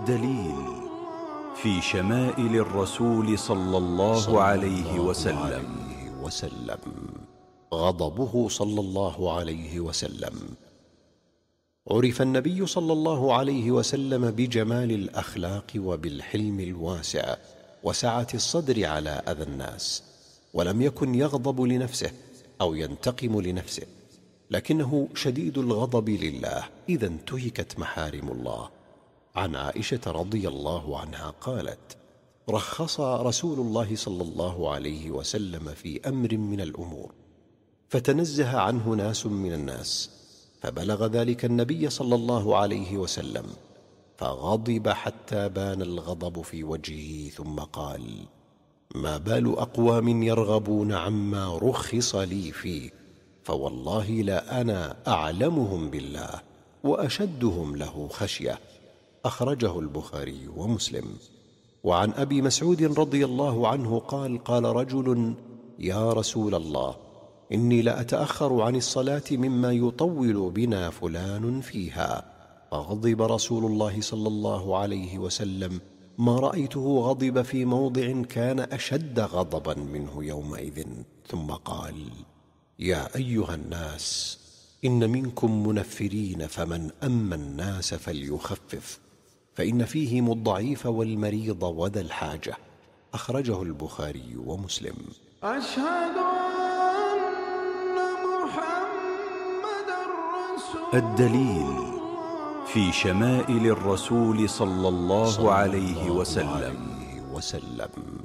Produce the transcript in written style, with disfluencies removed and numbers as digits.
الدليل في شمائل الرسول صلى الله عليه وسلم. غضبه صلى الله عليه وسلم. عرف النبي صلى الله عليه وسلم بجمال الأخلاق وبالحلم الواسع وسعة الصدر على أذى الناس، ولم يكن يغضب لنفسه أو ينتقم لنفسه، لكنه شديد الغضب لله إذا انتهكت محارم الله. عن عائشة رضي الله عنها قالت: رخص رسول الله صلى الله عليه وسلم في أمر من الأمور فتنزه عنه ناس من الناس، فبلغ ذلك النبي صلى الله عليه وسلم فغضب حتى بان الغضب في وجهه، ثم قال: ما بال أقوام يرغبون عما رخص لي فيه، فوالله لا أنا أعلمهم بالله وأشدهم له خشية. أخرجه البخاري ومسلم. وعن أبي مسعود رضي الله عنه قال: قال رجل: يا رسول الله، إني لأتأخر عن الصلاة مما يطول بنا فلان فيها. فغضب رسول الله صلى الله عليه وسلم ما رأيته غضب في موضع كان أشد غضبا منه يومئذ، ثم قال: يا أيها الناس، إن منكم منفرين، فمن أما الناس فليخفف، فإن فيهم الضعيف والمريض وذا الحاجة. أخرجه البخاري ومسلم. أشهد أن محمدًا رسول الله. الدليل في شمائل الرسول صلى الله عليه وسلم.